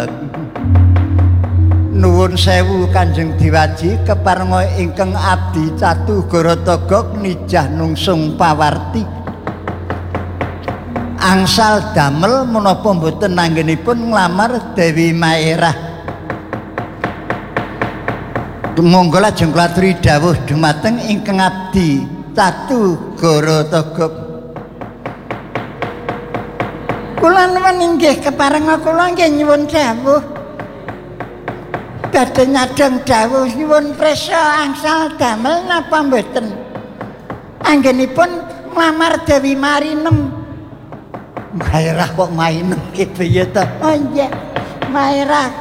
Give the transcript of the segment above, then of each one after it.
Nuwun sewu Kanjeng Diwaji keparenga ingkang abdi Catu Garatagok nijah nungsung pawarti. Angsal damel menapa mboten anggenipun nglamar Dewi Maerah. Monggo lajeng kula aturi dawuh dumateng ingkang abdi Catu Garatagok. Kula nuwun inggih keparenga kula nggih nyuwun dawuh. Badhe nyadang dawuh nyuwun prisa angsal damel napa mboten? Anggenipun nglamar Dewi Marinem. Maerah kok mainem gitu ya ta? Oh iya, Maerah.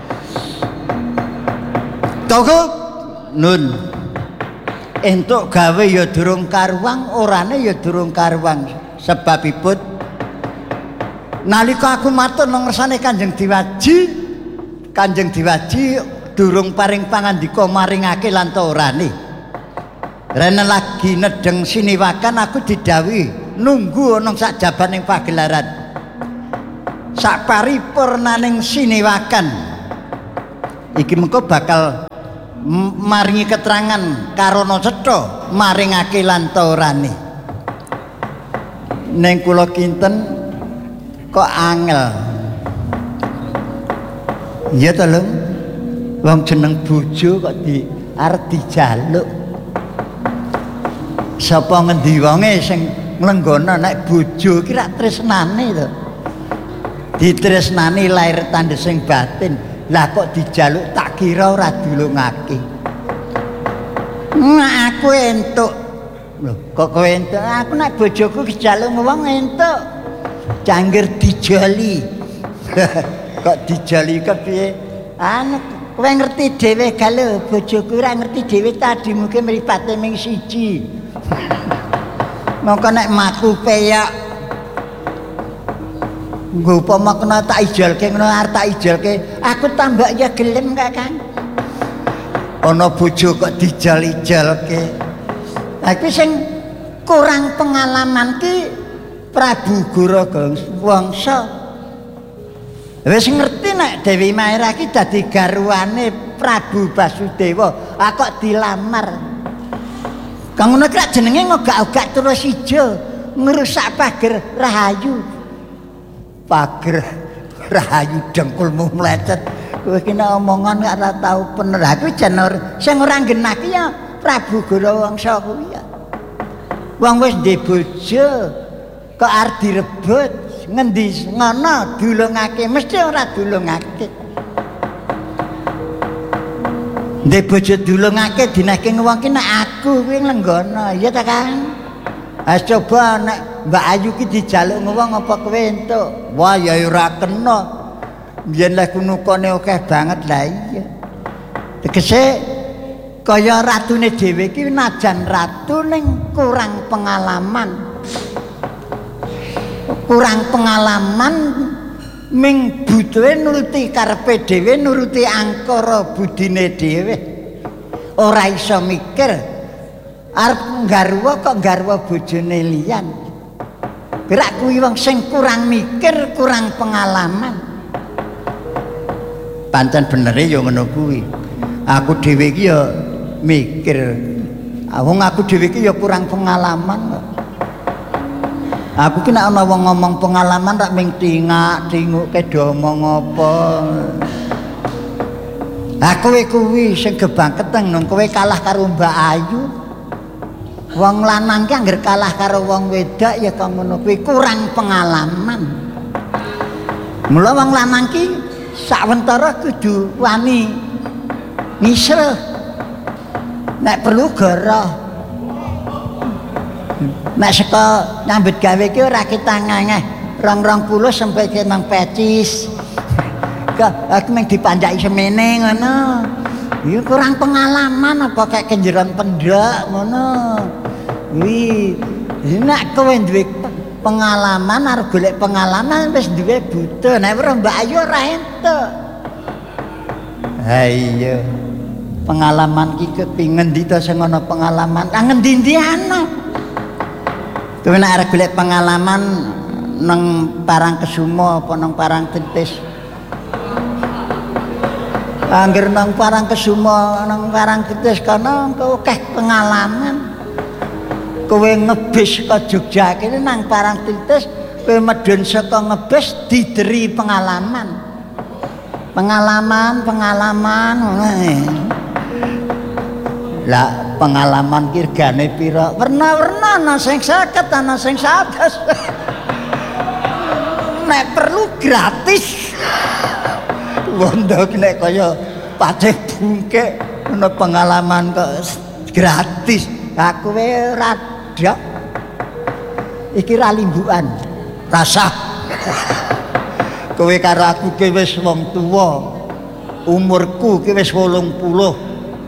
Togok nun. Entuk gawe ya durung karuang, orane ya durung karuang. Sebabipun nalika aku matur nang ngersane Kanjeng Diwaji durung paring pangandika maringake lan orane. Rene lagi nedeng siniwakan aku didhawuhi nunggu ana sak jabaning pagelaran. Sak paripurnaning siniwakan iki mengko bakal maringi keterangan karana cetha maringake lan orane. Ning kula kinten kok angel. Iya to lho. Wong jeneng bojo kok arep dijaluk. Sapa ngendi wonge sing nglenggono nek bojo ki rak tresnane to. Ditresnani lair tandhesing batin. Lah kok dijaluk tak kira ora dulungake. Aku entuk. Lho, kok kowe entuk? Aku nek bojoku dijaluk wong entuk. Cangger dijali. Kok dijali kepiye? Anu kowe ngerti dhewe ga lho, bojoku ora ngerti dhewe tadi mungkin mripate ming siji. Mongko nek maku peyak nggo upama kena tak ijalke ngono arep tak ijalke aku tambah ya gelem Kakang. Ana bojo kok dijal-ijalke. Aku sing kurang pengalaman ki Prabu Gorawangsa. Wis ngerti nek Dewi Maerah ki dadi garwane Prabu Basudewa, kok dilamar. Kang ngono krak jenenge ngogak-ogak terus ijo, ngrusak pager rahayu. Pager rahayu dengkulmu mlecet. Kowe ki nek omongan gak ora tau bener. Aku jan sing ora genah ki ya Prabu Gorawangsa kuwi ya. Wong wis ndhe bojo kok arep direbut, ngendi ngono dulungake mesti ora dulungake. Ndek bojo dulungake dinake wong ki nek aku kuwi nglenggono, iya ta Kang? Coba nek Mbak Ayu ki dijaluk wong apa kowe entuk? Wah ya ora kena. Biyen lek kunukane akeh banget lah iya. Tegese kaya ratune dhewe ki najan ratu ning kurang pengalaman. Kurang pengalaman ming butuhe nuruti karepe dhewe, nuruti angkara budine dhewe. Ora iso mikir arep nggarwa kok nggarwa bojone liyan. Gerak kuwi wong sing kurang mikir, kurang pengalaman. Pancen benere ya ngono kuwi. Aku dhewe iki ya mikir. Wong aku dhewe iki ya kurang pengalaman kok. Aku ki nek ana wong ngomong pengalaman tak ming tingak-tinguke do omong apa. Kowe kuwi sing gebangketeng nang kowe kalah karo Mbak Ayu. Wong lanang ki angger kalah karo wong wedok ya kok ngono kuwi kurang pengalaman. Mula wong lanang ki sawentara kudu wani misra. Nek perlu goroh. Nek saka nyambut gawe ki ora kitangangeh 20 sampai ke nang pecis. Aku mung dipanjaki semene ngono. Ya kurang pengalaman apa kayak kenjeran pendhok ngono. Wi, nek kowe duwe pengalaman arep golek pengalaman wis duwe butuh. Nek ora Mbak Ayu ora entuk. Ha iya. Pengalaman ki kepingen ndi to sing ana pengalaman. Ngendi-endi ana. Kowe nek arep golek pengalaman nang Parangkesumo apa nang Parangtritis. Angger nang Parangkesuma nang Parangtritis kana akeh pengalaman. Kowe ngebis ka Jogja kene nang Parangtritis kowe medhun saka ngebis dideri pengalaman. Pengalaman lah pengalaman ki regane pira? Werna-werna ana sing 50 ana sing 100. Nek perlu gratis. Wondo nek kaya Paceh Bungkek ana pengalaman kok gratis. Aku wae ora dak. Iki ra limbukan. Rasah. Kowe karo aku ki wis wong tuwa. Umurku ki wis 80.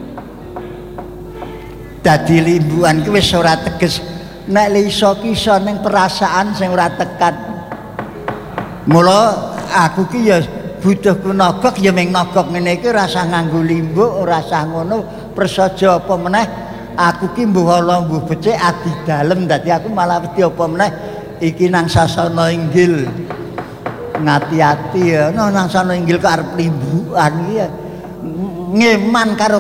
Dadi limbukan ki wis ora teges nek iso kisah ning perasaan sing ora tekan. Mula aku ki ya butuh nogok ya ming nogok ngene iki ora usah nganggo limbuk, ora usah ngono, prasaja apa meneh aku ki mbuh ala mbuh becik adi dalem dadi aku malah wedi apa meneh iki nang sasana inggil. Ngati-ati ya nang sasana inggil karo limbukan iki ya ngeman karo